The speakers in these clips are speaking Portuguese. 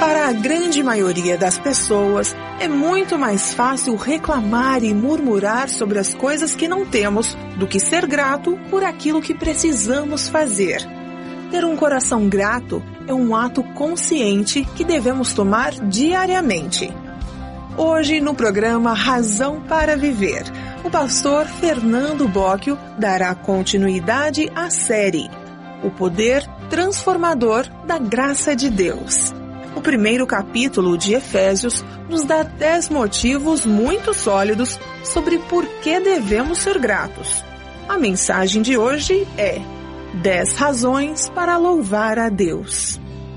Para a grande maioria das pessoas, é muito mais fácil reclamar e murmurar sobre as coisas que não temos do que ser grato por aquilo que precisamos fazer. Ter um coração grato é um ato consciente que devemos tomar diariamente. Hoje, no programa Razão para Viver, o pastor Fernando Bocchio dará continuidade à série O Poder Transformador da Graça de Deus. O primeiro capítulo de Efésios nos dá 10 motivos muito sólidos sobre por que devemos ser gratos. A mensagem de hoje é 10 razões para louvar a Deus.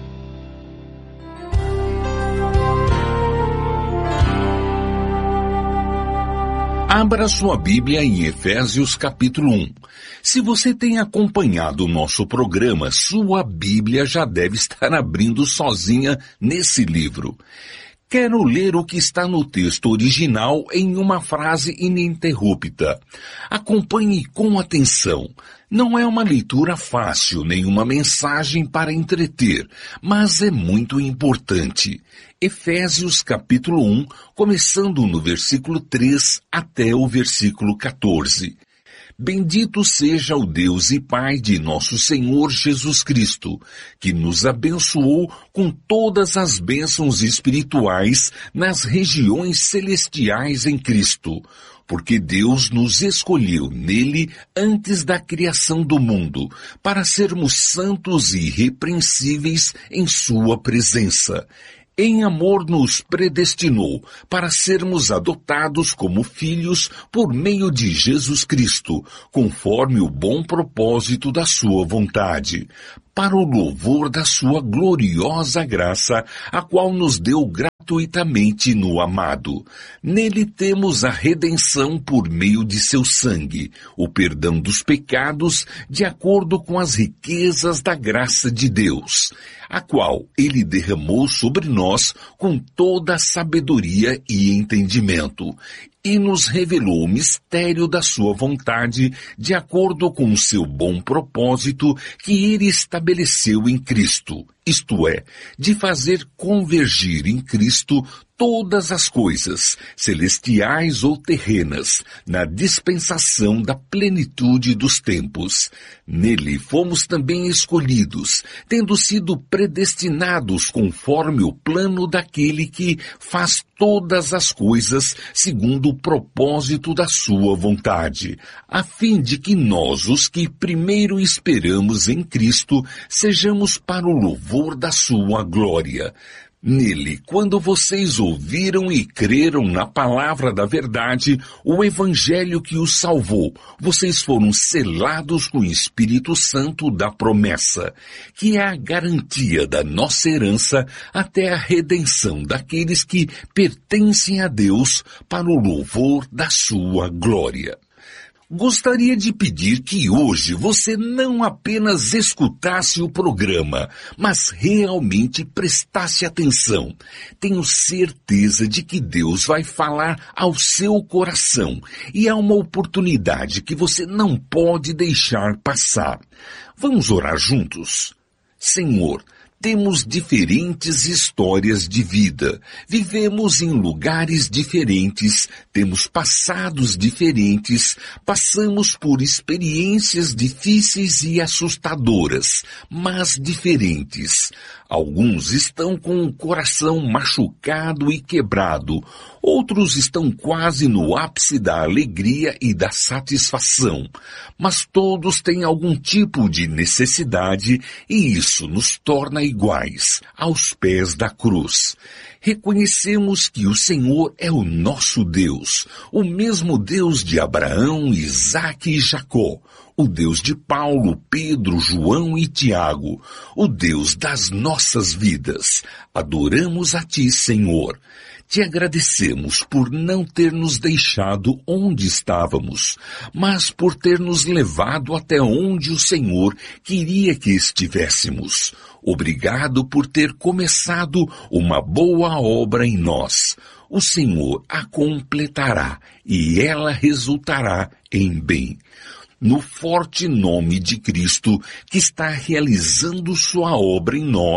Abra sua Bíblia em Efésios capítulo 1. Se você tem acompanhado o nosso programa, sua Bíblia já deve estar abrindo sozinha nesse livro. Quero ler o que está no texto original em uma frase ininterrupta. Acompanhe com atenção. Não é uma leitura fácil, nem uma mensagem para entreter, mas é muito importante. Efésios capítulo 1, começando no versículo 3 até o versículo 14. Bendito seja o Deus e Pai de nosso Senhor Jesus Cristo, que nos abençoou com todas as bênçãos espirituais nas regiões celestiais em Cristo, porque Deus nos escolheu nele antes da criação do mundo, para sermos santos e irrepreensíveis em sua presença. Em amor nos predestinou para sermos adotados como filhos por meio de Jesus Cristo, conforme o bom propósito da sua vontade, para o louvor da sua gloriosa graça, a qual nos deu gratuitamente no amado. Nele temos a redenção por meio de seu sangue, o perdão dos pecados, de acordo com as riquezas da graça de Deus, a qual ele derramou sobre nós com toda a sabedoria e entendimento, e nos revelou o mistério da sua vontade, de acordo com o seu bom propósito que ele estabeleceu em Cristo, isto é, de fazer convergir em Cristo todas as coisas, celestiais ou terrenas, na dispensação da plenitude dos tempos. Nele fomos também escolhidos, tendo sido predestinados conforme o plano daquele que faz todas as coisas segundo o propósito da sua vontade, a fim de que nós, os que primeiro esperamos em Cristo, sejamos para o louvor da sua glória. Nele, quando vocês ouviram e creram na palavra da verdade, o evangelho que os salvou, vocês foram selados com o Espírito Santo da promessa, que é a garantia da nossa herança até a redenção daqueles que pertencem a Deus para o louvor da sua glória. Gostaria de pedir que hoje você não apenas escutasse o programa, mas realmente prestasse atenção. Tenho certeza de que Deus vai falar ao seu coração e é uma oportunidade que você não pode deixar passar. Vamos orar juntos? Senhor, temos diferentes histórias de vida, vivemos em lugares diferentes, temos passados diferentes, passamos por experiências difíceis e assustadoras, mas diferentes. Alguns estão com o coração machucado e quebrado, outros estão quase no ápice da alegria e da satisfação, mas todos têm algum tipo de necessidade e isso nos torna iguais, aos pés da cruz. Reconhecemos que o Senhor é o nosso Deus, o mesmo Deus de Abraão, Isaque e Jacó, o Deus de Paulo, Pedro, João e Tiago, o Deus das nossas vidas. Adoramos a Ti, Senhor. Te agradecemos por não ter nos deixado onde estávamos, mas por ter nos levado até onde o Senhor queria que estivéssemos. Obrigado por ter começado uma boa obra em nós. O Senhor a completará e ela resultará em bem. No forte nome de Cristo, que está realizando sua obra em nós,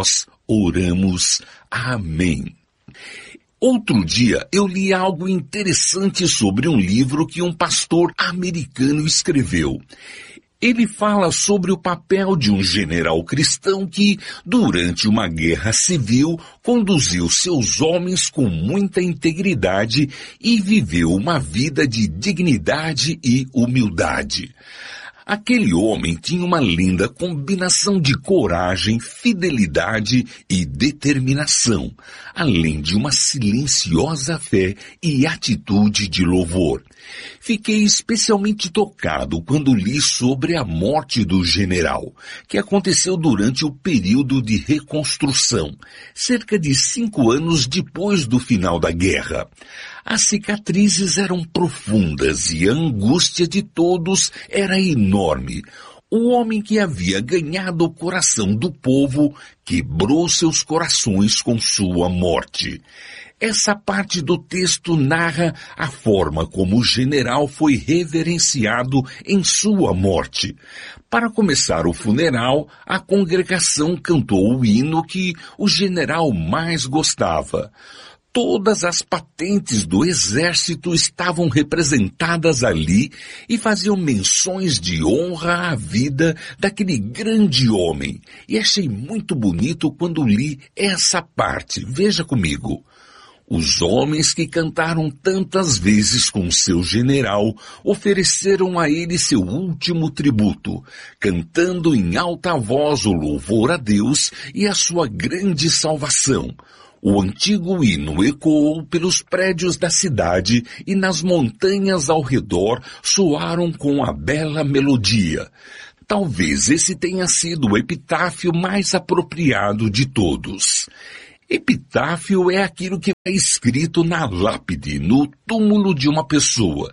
oramos. Amém. Outro dia eu li algo interessante sobre um livro que um pastor americano escreveu. Ele fala sobre o papel de um general cristão que, durante uma guerra civil, conduziu seus homens com muita integridade e viveu uma vida de dignidade e humildade. Aquele homem tinha uma linda combinação de coragem, fidelidade e determinação, além de uma silenciosa fé e atitude de louvor. Fiquei especialmente tocado quando li sobre a morte do general, que aconteceu durante o período de reconstrução, cerca de 5 anos depois do final da guerra. As cicatrizes eram profundas e a angústia de todos era enorme. O homem que havia ganhado o coração do povo quebrou seus corações com sua morte. Essa parte do texto narra a forma como o general foi reverenciado em sua morte. Para começar o funeral, a congregação cantou o hino que o general mais gostava. Todas as patentes do exército estavam representadas ali e faziam menções de honra à vida daquele grande homem. E achei muito bonito quando li essa parte. Veja comigo. Os homens que cantaram tantas vezes com seu general ofereceram a ele seu último tributo, cantando em alta voz o louvor a Deus e a sua grande salvação. O antigo hino ecoou pelos prédios da cidade e nas montanhas ao redor soaram com a bela melodia. Talvez esse tenha sido o epitáfio mais apropriado de todos. Epitáfio é aquilo que é escrito na lápide, no túmulo de uma pessoa.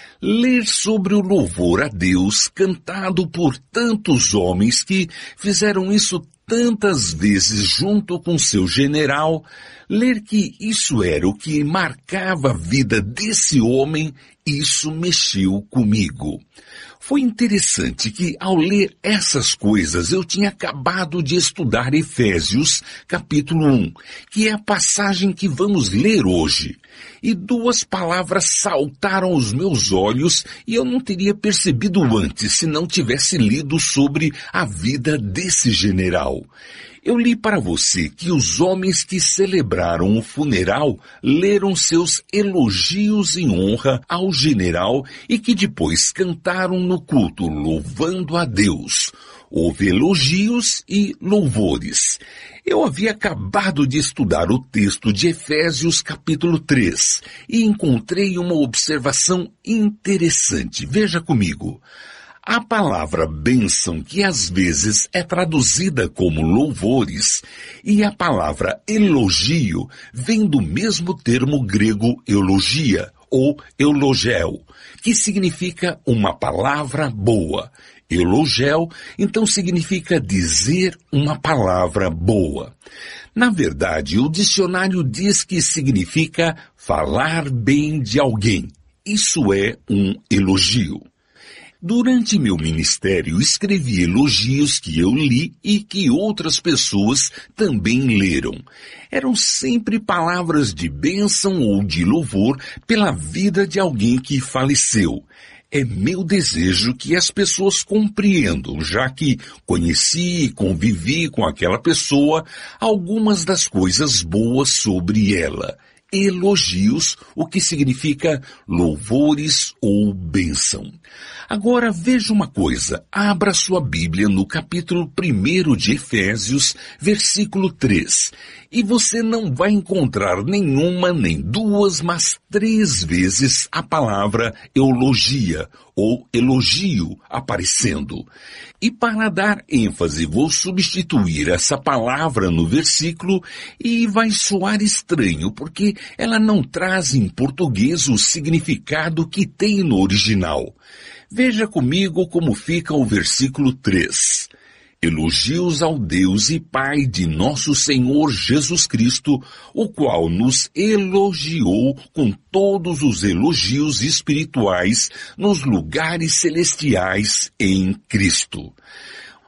Ler sobre o louvor a Deus cantado por tantos homens que fizeram isso tantas vezes junto com seu general, ler que isso era o que marcava a vida desse homem, isso mexeu comigo. Foi interessante que, ao ler essas coisas, eu tinha acabado de estudar Efésios, capítulo 1, que é a passagem que vamos ler hoje. E 2 palavras saltaram aos meus olhos e eu não teria percebido antes se não tivesse lido sobre a vida desse general. Eu li para você que os homens que celebraram o funeral leram seus elogios em honra ao general e que depois cantaram no culto louvando a Deus. Houve elogios e louvores. Eu havia acabado de estudar o texto de Efésios capítulo 3 e encontrei uma observação interessante. Veja comigo. A palavra bênção, que às vezes é traduzida como louvores, e a palavra elogio vem do mesmo termo grego eulogia, ou eulogel, que significa uma palavra boa. Eulogel, então, significa dizer uma palavra boa. Na verdade, o dicionário diz que significa falar bem de alguém. Isso é um elogio. Durante meu ministério, escrevi elogios que eu li e que outras pessoas também leram. Eram sempre palavras de bênção ou de louvor pela vida de alguém que faleceu. É meu desejo que as pessoas compreendam, já que conheci e convivi com aquela pessoa, algumas das coisas boas sobre ela. Elogios, o que significa louvores ou bênção. Agora veja uma coisa, abra sua Bíblia no capítulo 1 de Efésios, versículo 3, e você não vai encontrar nenhuma, nem 2, mas 3 vezes a palavra eulogia, ou elogio, aparecendo. E para dar ênfase, vou substituir essa palavra no versículo e vai soar estranho, porque ela não traz em português o significado que tem no original. Veja comigo como fica o versículo 3. Elogios ao Deus e Pai de nosso Senhor Jesus Cristo, o qual nos elogiou com todos os elogios espirituais nos lugares celestiais em Cristo.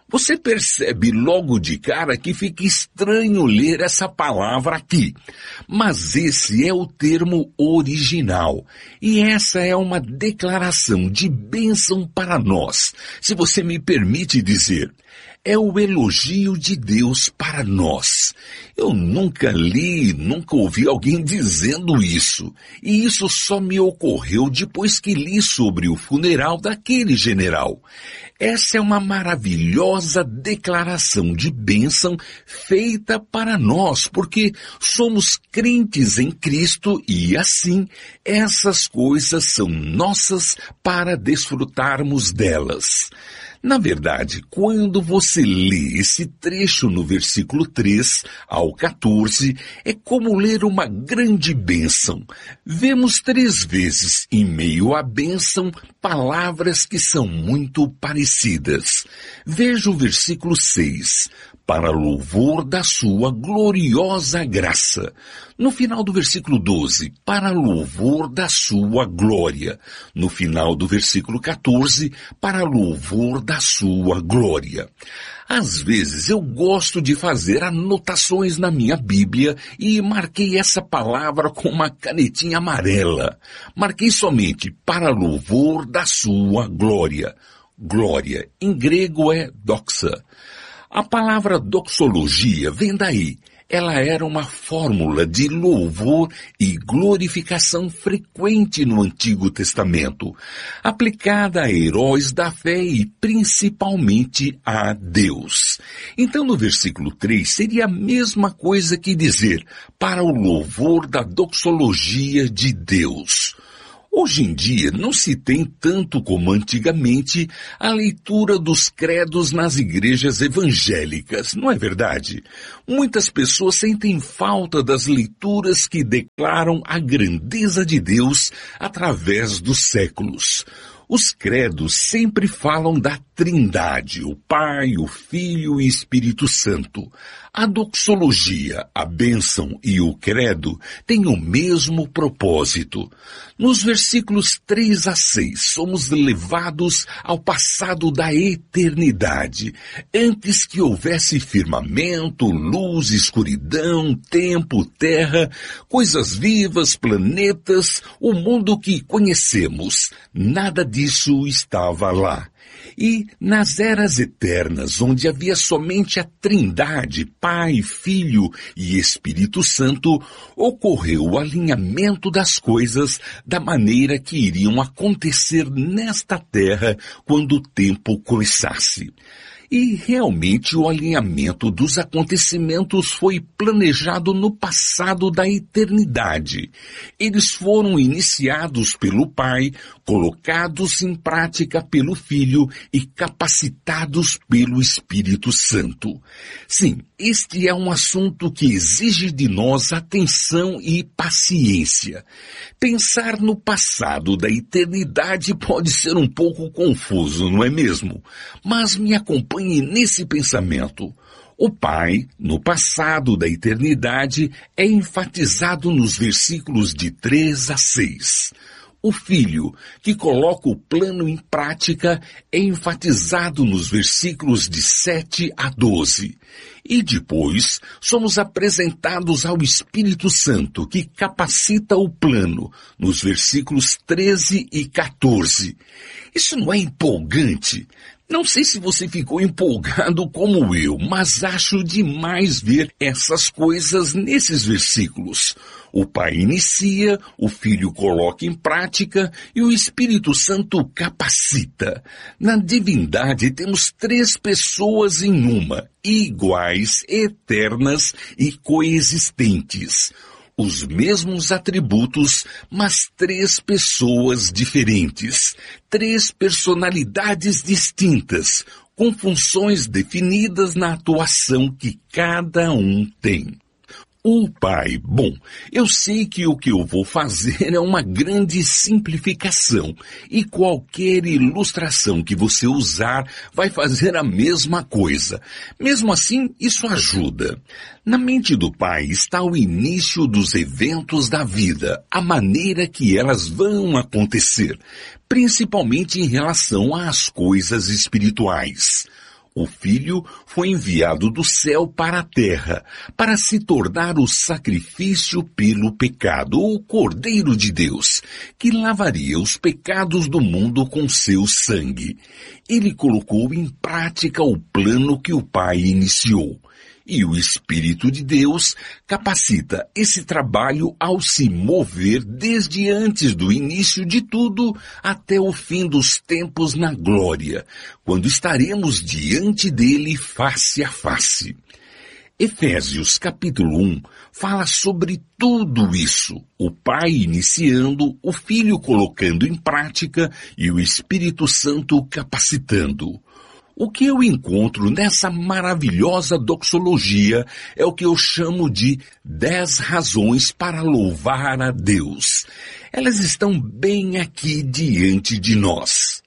Você percebe logo de cara que fica estranho ler essa palavra aqui. Mas esse é o termo original. E essa é uma declaração de bênção para nós, se você me permite dizer. É o elogio de Deus para nós. Eu nunca li, nunca ouvi alguém dizendo isso. E isso só me ocorreu depois que li sobre o funeral daquele general. Essa é uma maravilhosa declaração de bênção feita para nós, porque somos crentes em Cristo e assim essas coisas são nossas para desfrutarmos delas. Na verdade, quando você lê esse trecho no versículo 3 ao 14, é como ler uma grande bênção. Vemos 3 vezes, em meio à bênção, palavras que são muito parecidas. Veja o versículo 6. Para louvor da sua gloriosa graça. No final do versículo 12, para louvor da sua glória. No final do versículo 14, para louvor da sua glória. Às vezes eu gosto de fazer anotações na minha Bíblia e marquei essa palavra com uma canetinha amarela. Marquei somente para louvor da sua glória. Glória, em grego é doxa. A palavra doxologia vem daí. Ela era uma fórmula de louvor e glorificação frequente no Antigo Testamento, aplicada a heróis da fé e principalmente a Deus. Então no versículo 3 seria a mesma coisa que dizer para o louvor da doxologia de Deus. Hoje em dia não se tem tanto como antigamente a leitura dos credos nas igrejas evangélicas, não é verdade? Muitas pessoas sentem falta das leituras que declaram a grandeza de Deus através dos séculos. Os credos sempre falam da Trindade, o Pai, o Filho e o Espírito Santo. A doxologia, a bênção e o credo têm o mesmo propósito. Nos versículos 3 a 6, somos levados ao passado da eternidade, antes que houvesse firmamento, luz, escuridão, tempo, terra, coisas vivas, planetas, o mundo que conhecemos. Nada disso estava lá. E nas eras eternas, onde havia somente a Trindade, Pai, Filho e Espírito Santo, ocorreu o alinhamento das coisas da maneira que iriam acontecer nesta terra quando o tempo começasse. E realmente o alinhamento dos acontecimentos foi planejado no passado da eternidade. Eles foram iniciados pelo Pai, colocados em prática pelo Filho e capacitados pelo Espírito Santo. Sim, este é um assunto que exige de nós atenção e paciência. Pensar no passado da eternidade pode ser um pouco confuso, não é mesmo? Mas me acompanhe nesse pensamento. O Pai, no passado da eternidade, é enfatizado nos versículos de 3 a 6. O Filho, que coloca o plano em prática, é enfatizado nos versículos de 7 a 12. E depois, somos apresentados ao Espírito Santo, que capacita o plano, nos versículos 13 e 14. Isso não é empolgante? Não sei se você ficou empolgado como eu, mas acho demais ver essas coisas nesses versículos. O Pai inicia, o Filho coloca em prática e o Espírito Santo capacita. Na divindade temos 3 pessoas em uma, iguais, eternas e coexistentes. Os mesmos atributos, mas 3 pessoas diferentes, 3 personalidades distintas, com funções definidas na atuação que cada um tem. O Pai, bom, eu sei que o que eu vou fazer é uma grande simplificação e qualquer ilustração que você usar vai fazer a mesma coisa. Mesmo assim, isso ajuda. Na mente do Pai está o início dos eventos da vida, a maneira que elas vão acontecer, principalmente em relação às coisas espirituais. O Filho foi enviado do céu para a terra, para se tornar o sacrifício pelo pecado, o Cordeiro de Deus, que lavaria os pecados do mundo com seu sangue. Ele colocou em prática o plano que o Pai iniciou. E o Espírito de Deus capacita esse trabalho ao se mover desde antes do início de tudo até o fim dos tempos na glória, quando estaremos diante dele face a face. Efésios capítulo 1 fala sobre tudo isso, o Pai iniciando, o Filho colocando em prática e o Espírito Santo capacitando. O que eu encontro nessa maravilhosa doxologia é o que eu chamo de 10 razões para louvar a Deus. Elas estão bem aqui diante de nós.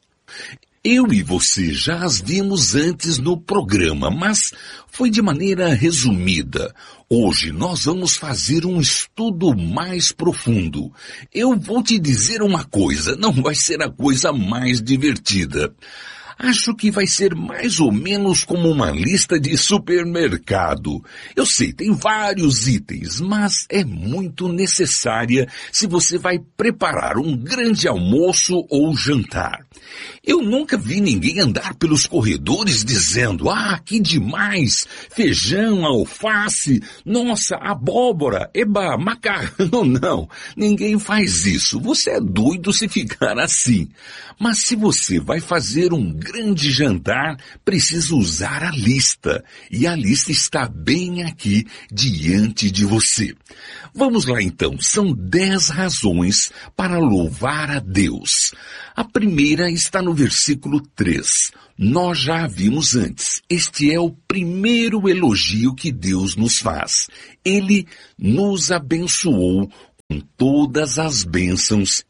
Eu e você já as vimos antes no programa, mas foi de maneira resumida. Hoje nós vamos fazer um estudo mais profundo. Eu vou te dizer uma coisa, não vai ser a coisa mais divertida. Acho que vai ser mais ou menos como uma lista de supermercado. Eu sei, tem vários itens, mas é muito necessária se você vai preparar um grande almoço ou jantar. Eu nunca vi ninguém andar pelos corredores dizendo, que demais, feijão, alface, nossa, abóbora, eba, macarrão. Não, ninguém faz isso. Você é doido se ficar assim. Mas se você vai fazer um grande jantar, precisa usar a lista. E a lista está bem aqui diante de você. Vamos lá então, são 10 razões para louvar a Deus. A primeira está no versículo 3. Nós já a vimos antes. Este é o primeiro elogio que Deus nos faz. Ele nos abençoou com todas as bênçãos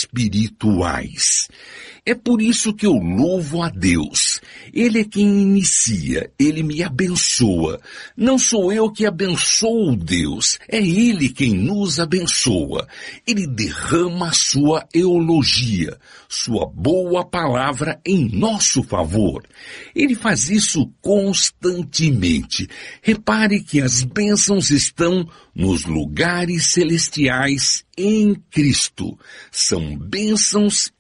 espirituais. É por isso que eu louvo a Deus. Ele é quem inicia, Ele me abençoa. Não sou eu que abençoo Deus, é Ele quem nos abençoa. Ele derrama a sua eulogia, sua boa palavra em nosso favor. Ele faz isso constantemente. Repare que as bênçãos estão nos lugares celestiais em Cristo. São bênçãos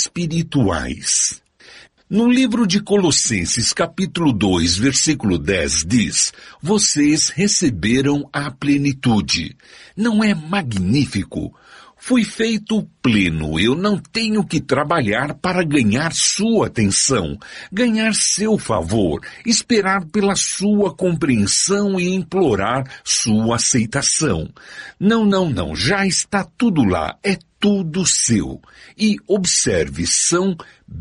espirituais. No livro de Colossenses, capítulo 2, versículo 10, diz, vocês receberam a plenitude. Não é magnífico? Fui feito pleno, eu não tenho que trabalhar para ganhar sua atenção, ganhar seu favor, esperar pela sua compreensão e implorar sua aceitação. Não, já está tudo lá, é tudo seu. E observe, são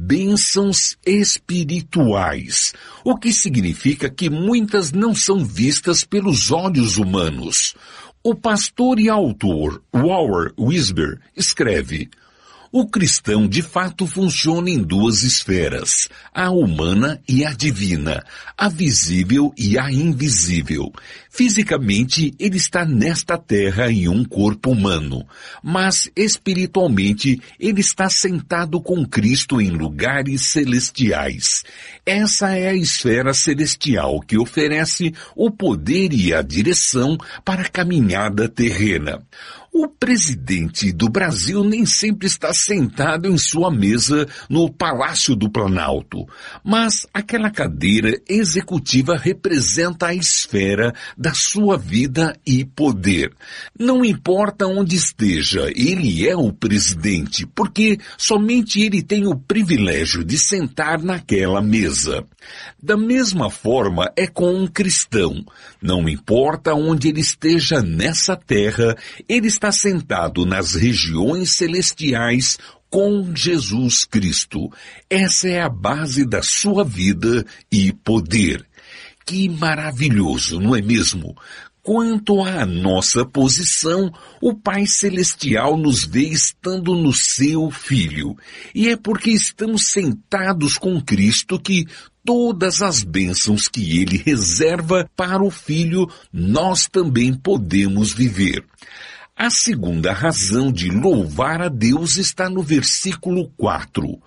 bênçãos espirituais, o que significa que muitas não são vistas pelos olhos humanos. O pastor e autor Warren Wiersbe escreve, o cristão de fato funciona em 2 esferas, a humana e a divina, a visível e a invisível. Fisicamente, ele está nesta terra em um corpo humano, mas espiritualmente ele está sentado com Cristo em lugares celestiais. Essa é a esfera celestial que oferece o poder e a direção para a caminhada terrena. O presidente do Brasil nem sempre está sentado em sua mesa no Palácio do Planalto, mas aquela cadeira executiva representa a esfera da sua vida e poder. Não importa onde esteja, ele é o presidente, porque somente ele tem o privilégio de sentar naquela mesa. Da mesma forma é com um cristão. Não importa onde ele esteja nessa terra, ele está sentado nas regiões celestiais com Jesus Cristo. Essa é a base da sua vida e poder. Que maravilhoso, não é mesmo? Quanto à nossa posição, o Pai Celestial nos vê estando no seu Filho. E é porque estamos sentados com Cristo que todas as bênçãos que Ele reserva para o Filho, nós também podemos viver. A segunda razão de louvar a Deus está no versículo 4.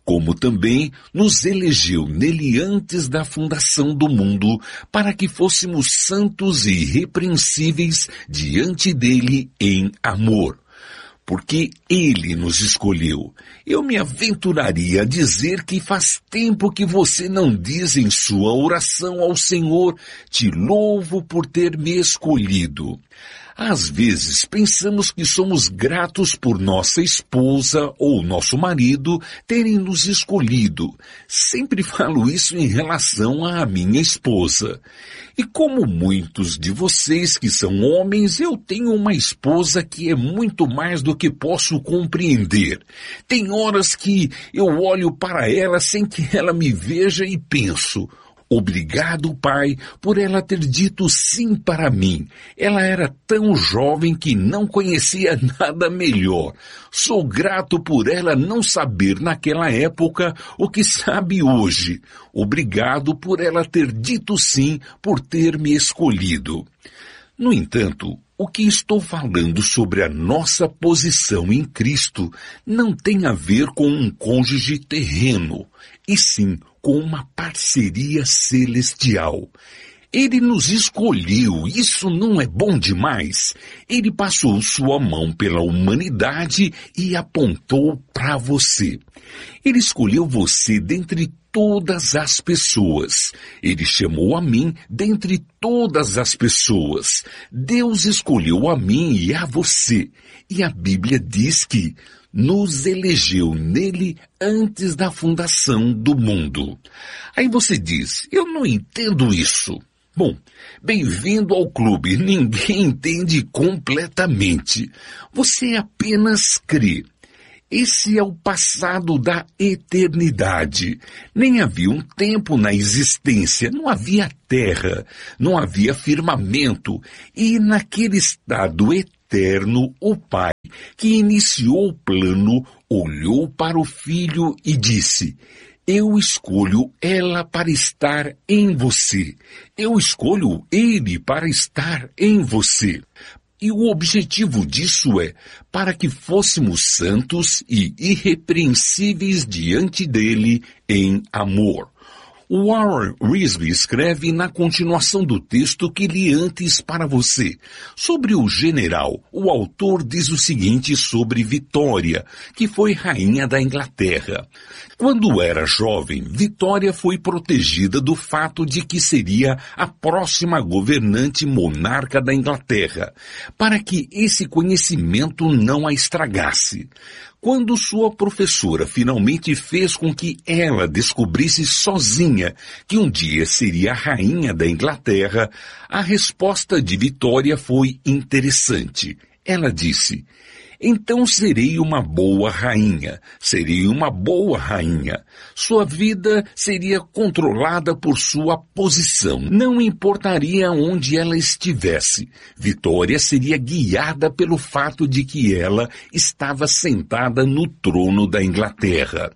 como também nos elegeu nele antes da fundação do mundo, para que fôssemos santos e irrepreensíveis diante dele em amor. Porque ele nos escolheu. Eu me aventuraria a dizer que faz tempo que você não diz em sua oração ao Senhor: te louvo por ter me escolhido. Às vezes pensamos que somos gratos por nossa esposa ou nosso marido terem nos escolhido. Sempre falo isso em relação à minha esposa. E como muitos de vocês que são homens, eu tenho uma esposa que é muito mais do que posso compreender. Tem horas que eu olho para ela sem que ela me veja e penso: obrigado, Pai, por ela ter dito sim para mim. Ela era tão jovem que não conhecia nada melhor. Sou grato por ela não saber naquela época o que sabe hoje. Obrigado por ela ter dito sim, por ter me escolhido. No entanto, o que estou falando sobre a nossa posição em Cristo não tem a ver com um cônjuge terreno, e sim com uma parceria celestial. Ele nos escolheu, isso não é bom demais? Ele passou sua mão pela humanidade e apontou para você. Ele escolheu você dentre todas as pessoas. Ele chamou a mim dentre todas as pessoas. Deus escolheu a mim e a você. E a Bíblia diz que nos elegeu nele antes da fundação do mundo. Aí você diz: eu não entendo isso. Bom, bem-vindo ao clube. Ninguém entende completamente. Você apenas crê. Esse é o passado da eternidade. Nem havia um tempo na existência, não havia terra, não havia firmamento. E naquele estado eterno, o Pai, que iniciou o plano, olhou para o Filho e disse: eu escolho ela para estar em você. Eu escolho ele para estar em você. E o objetivo disso é para que fôssemos santos e irrepreensíveis diante dele em amor. O Warren Wiersbe escreve na continuação do texto que li antes para você. Sobre o general, o autor diz o seguinte sobre Vitória, que foi rainha da Inglaterra. Quando era jovem, Vitória foi protegida do fato de que seria a próxima governante monarca da Inglaterra, para que esse conhecimento não a estragasse. Quando sua professora finalmente fez com que ela descobrisse sozinha que um dia seria a rainha da Inglaterra, a resposta de Vitória foi interessante. Ela disse: então serei uma boa rainha, serei uma boa rainha. Sua vida seria controlada por sua posição, não importaria onde ela estivesse. Vitória seria guiada pelo fato de que ela estava sentada no trono da Inglaterra.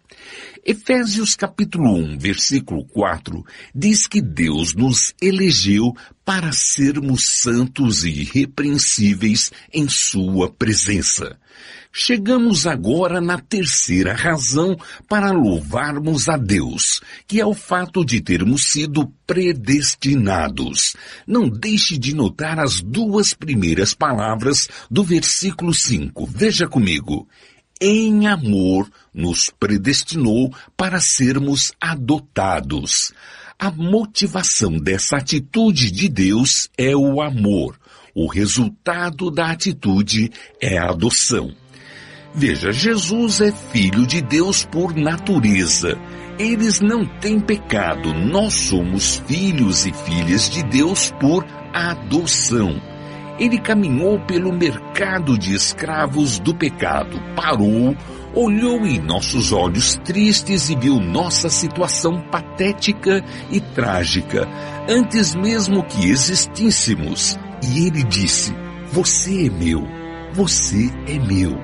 Efésios capítulo 1, versículo 4, diz que Deus nos elegeu para sermos santos e irrepreensíveis em sua presença. Chegamos agora na terceira razão para louvarmos a Deus, que é o fato de termos sido predestinados. Não deixe de notar as duas primeiras palavras do versículo 5. Veja comigo. Em amor nos predestinou para sermos adotados. A motivação dessa atitude de Deus é o amor. O resultado da atitude é a adoção. Veja, Jesus é filho de Deus por natureza. Eles não têm pecado. Nós somos filhos e filhas de Deus por adoção. Ele caminhou pelo mercado de escravos do pecado, parou, olhou em nossos olhos tristes e viu nossa situação patética e trágica, antes mesmo que existíssemos. E ele disse: você é meu, você é meu.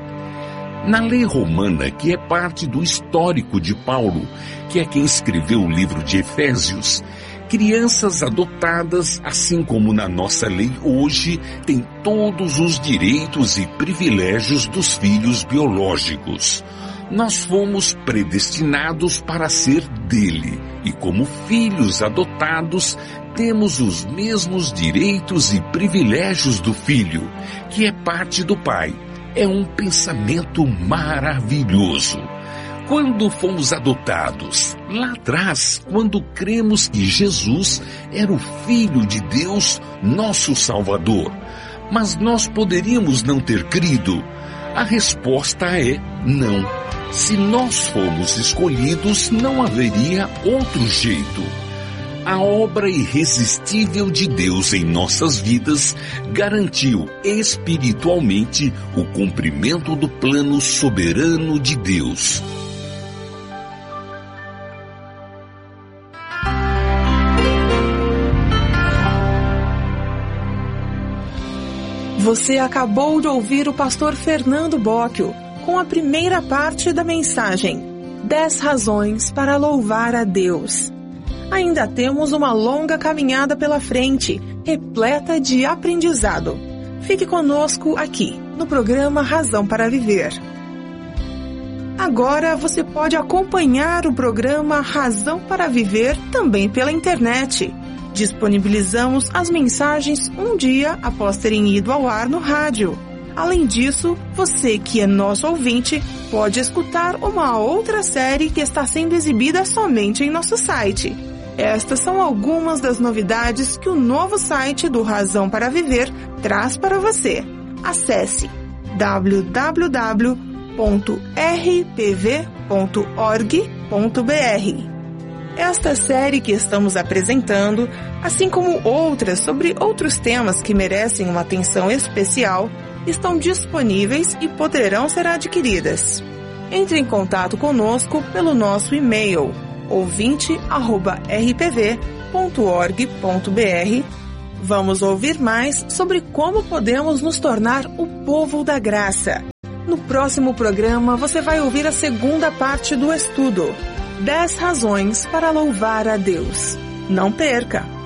Na lei romana, que é parte do histórico de Paulo, que é quem escreveu o livro de Efésios, crianças adotadas, assim como na nossa lei hoje, têm todos os direitos e privilégios dos filhos biológicos. Nós fomos predestinados para ser dele e, como filhos adotados, temos os mesmos direitos e privilégios do filho, que é parte do pai. É um pensamento maravilhoso. Quando fomos adotados, lá atrás, quando cremos que Jesus era o Filho de Deus, nosso Salvador, mas nós poderíamos não ter crido? A resposta é não. Se nós fomos escolhidos, não haveria outro jeito. A obra irresistível de Deus em nossas vidas garantiu espiritualmente o cumprimento do plano soberano de Deus. Você acabou de ouvir o pastor Fernando Bocchio com a primeira parte da mensagem 10 razões para louvar a Deus. Ainda temos uma longa caminhada pela frente, repleta de aprendizado. Fique conosco aqui, no programa Razão para Viver. Agora você pode acompanhar o programa Razão para Viver também pela internet. Disponibilizamos as mensagens um dia após terem ido ao ar no rádio. Além disso, você que é nosso ouvinte pode escutar uma outra série que está sendo exibida somente em nosso site. Estas são algumas das novidades que o novo site do Razão para Viver traz para você. Acesse www.rpv.org.br. Esta série que estamos apresentando, assim como outras sobre outros temas que merecem uma atenção especial, estão disponíveis e poderão ser adquiridas. Entre em contato conosco pelo nosso e-mail ouvinte@rpv.org.br. Vamos ouvir mais sobre como podemos nos tornar o povo da graça. No próximo programa você vai ouvir a segunda parte do estudo, 10 razões para louvar a Deus. Não perca!